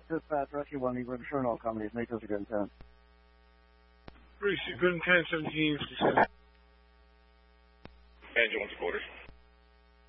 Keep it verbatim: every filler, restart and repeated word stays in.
Dispatch, Rescue one, you've been sure no accommodations, make this a good intent. Bruce, you good intent, seventeen, fifty-seven. And Jones quarters.